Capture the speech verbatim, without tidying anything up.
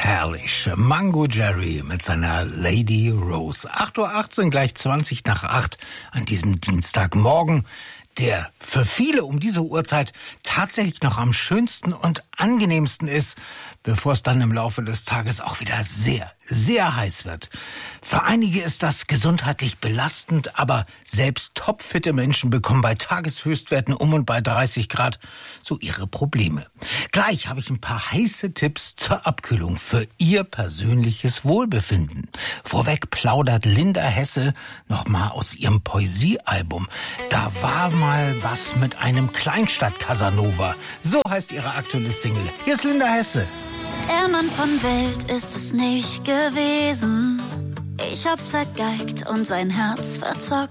herrlich. Mango Jerry mit seiner Lady Rose. acht Uhr achtzehn, gleich zwanzig nach acht an diesem Dienstagmorgen, der für viele um diese Uhrzeit tatsächlich noch am schönsten und angenehmsten ist, bevor es dann im Laufe des Tages auch wieder sehr, sehr heiß wird. Für einige ist das gesundheitlich belastend, aber selbst topfitte Menschen bekommen bei Tageshöchstwerten um und bei dreißig Grad so ihre Probleme. Gleich habe ich ein paar heiße Tipps zur Abkühlung für Ihr persönliches Wohlbefinden. Vorweg plaudert Linda Hesse nochmal aus ihrem Poesiealbum. Da war mal was mit einem Kleinstadt-Casanova. So heißt ihre aktuelle Single. Hier ist Linda Hesse. Der Mann von Welt ist es nicht gewesen. Ich hab's vergeigt und sein Herz verzockt.